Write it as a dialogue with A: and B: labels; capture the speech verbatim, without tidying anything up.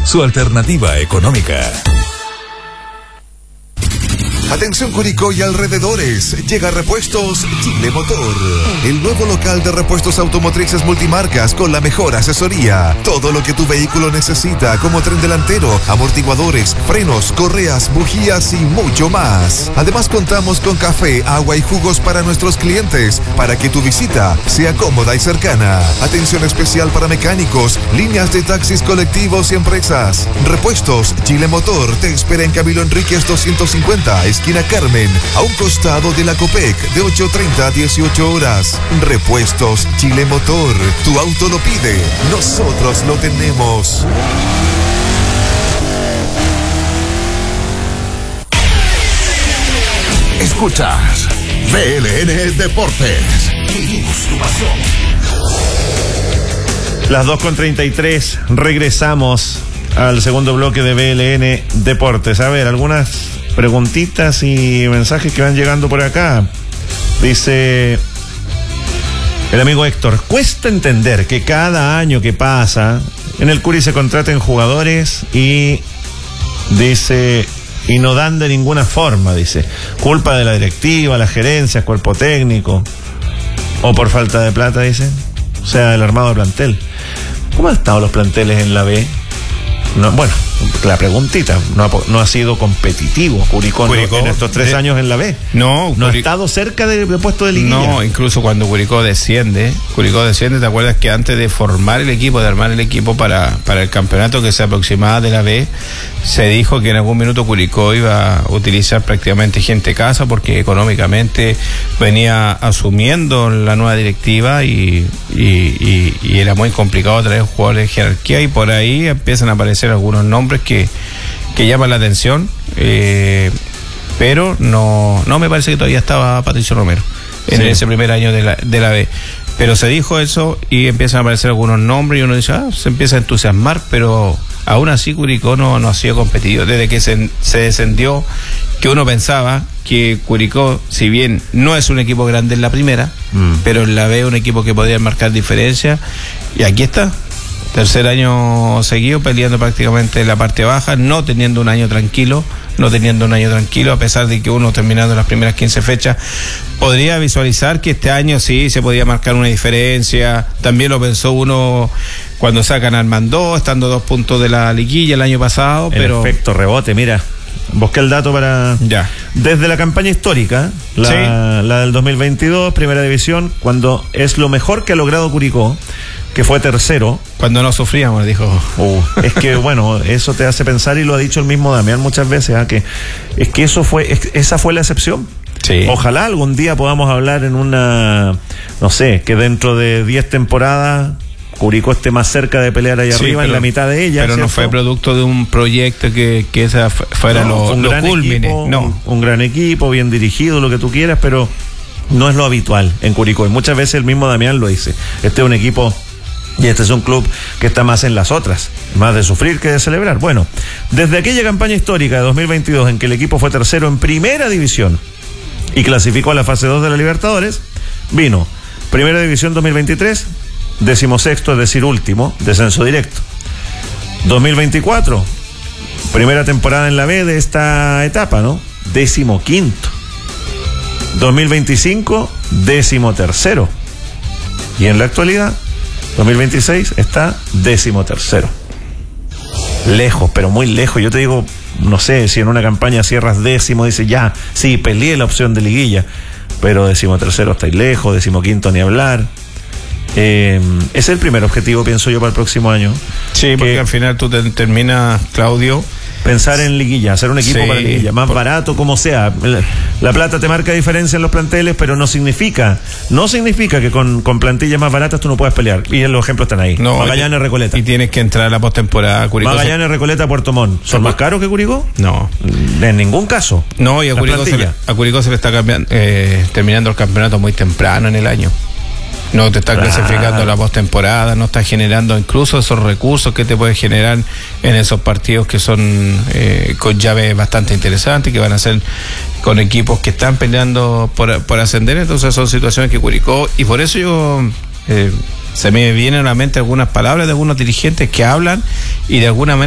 A: su alternativa económica.
B: Atención Curicó y alrededores, llega Repuestos Chile Motor, el nuevo local de repuestos automotrices multimarcas con la mejor asesoría. Todo lo que tu vehículo necesita, como tren delantero, amortiguadores, frenos, correas, bujías y mucho más. Además contamos con café, agua y jugos para nuestros clientes, para que tu visita sea cómoda y cercana. Atención especial para mecánicos, líneas de taxis colectivos y empresas. Repuestos Chile Motor te espera en Camilo Enríquez doscientos cincuenta, esquina Carmen, a un costado de la Copec, de ocho treinta a dieciocho horas. Repuestos Chile Motor, tu auto lo pide, nosotros lo tenemos.
C: Escuchas V L N Deportes. Vivimos tu pasión.
D: Las dos con treinta y tres, regresamos al segundo bloque de V L N Deportes. A ver, algunas preguntitas y mensajes que van llegando por acá. Dice el amigo Héctor: cuesta entender que cada año que pasa en el Curi se contraten jugadores y dice y no dan de ninguna forma, dice, culpa de la directiva, las gerencias, cuerpo técnico, o por falta de plata, dice, o sea, el armado de plantel. ¿Cómo han estado los planteles en la B? No, bueno, la preguntita, no ha, no ha sido competitivo Curicó, Curicó en estos tres de, años en la B.
E: No,
D: no Curic... ha estado cerca de, de puesto de liguilla.
E: No, incluso cuando Curicó desciende, Curicó desciende, ¿te acuerdas que antes de formar el equipo, de armar el equipo para, para el campeonato que se aproximaba de la B, se dijo que en algún minuto Curicó iba a utilizar prácticamente gente casa porque económicamente venía asumiendo la nueva directiva y, y, y, y era muy complicado traer jugadores de jerarquía, y por ahí empiezan a aparecer algunos nombres que, que llaman la atención, eh, pero no, no me parece que todavía estaba Patricio Romero en sí. ese primer año de la, de la B. Pero se dijo eso y empiezan a aparecer algunos nombres y uno dice, ah, se empieza a entusiasmar, pero aún así Curicó no, no ha sido competitivo. Desde que se, se descendió, que uno pensaba que Curicó, si bien no es un equipo grande en la primera, mm. pero en la B es un equipo que podría marcar diferencia, y aquí está. Tercer año seguido peleando prácticamente en la parte baja, no teniendo un año tranquilo, no teniendo un año tranquilo, a pesar de que uno terminando las primeras quince fechas podría visualizar que este año sí se podía marcar una diferencia. También lo pensó uno cuando sacan al Mandó, estando dos puntos de la liguilla el año pasado.
D: El
E: pero
D: efecto rebote, mira, busqué el dato para...
E: Ya.
D: Desde la campaña histórica, la,
E: sí.
D: la del dos mil veintidós, primera división, cuando es lo mejor que ha logrado Curicó, que fue tercero.
E: Cuando no sufríamos, dijo.
D: Uh, es que, bueno, eso te hace pensar, y lo ha dicho el mismo Damián muchas veces, ¿eh? que es que eso fue, es, esa fue la excepción.
E: Sí.
D: Ojalá algún día podamos hablar en una, no sé, que dentro de diez temporadas Curicó esté más cerca de pelear ahí sí, arriba, pero, en la mitad de ella.
E: Pero ¿cierto? No fue producto de un proyecto que, que esa fuera
D: no,
E: lo,
D: un
E: lo
D: gran
E: culmine.
D: Equipo,
E: no.
D: un, un gran equipo, bien dirigido, lo que tú quieras, pero no es lo habitual en Curicó. Y muchas veces el mismo Damián lo dice. Este es un equipo y este es un club que está más en las otras, más de sufrir que de celebrar. Bueno, desde aquella campaña histórica de dos mil veintidós en que el equipo fue tercero en primera división y clasificó a la fase dos de la Libertadores, vino primera división dos mil veintitrés, decimosexto, es decir, último, descenso directo. dos mil veinticuatro, primera temporada en la B de esta etapa, ¿no? Décimo quinto. dos mil veinticinco, décimo tercero. Y en la actualidad, dos mil veintiséis, está décimo tercero. Lejos, pero muy lejos. Yo te digo, no sé, si en una campaña cierras décimo, dices ya, sí, peleé la opción de liguilla, pero décimo tercero estáis lejos, décimo quinto ni hablar. Eh, es el primer objetivo, pienso yo, para el próximo año.
E: Sí, porque que al final tú te terminas, Claudio,
D: pensar en liguilla, hacer un equipo sí, para liguilla, más por... barato, como sea. La, la plata te marca diferencia en los planteles, pero no significa, no significa que con, con plantillas más baratas tú no puedas pelear. Y los ejemplos están ahí.
E: No,
D: Magallanes,
E: y,
D: Recoleta.
E: Y tienes que entrar a la postemporada. Curicó
D: Magallanes, se... Recoleta, Puerto Montt. ¿Son más caros que Curicó?
E: No.
D: En ningún caso.
E: No, y a Curicó, se le, a Curicó se le está cambiando, eh, terminando el campeonato muy temprano en el año. No te está claro. clasificando la postemporada, no está generando incluso esos recursos que te puede generar en esos partidos que son eh, con llaves bastante interesantes, que van a ser con equipos que están peleando por, por ascender. Entonces son situaciones que Curicó, y por eso yo eh, se me vienen a la mente algunas palabras de algunos dirigentes que hablan y de alguna manera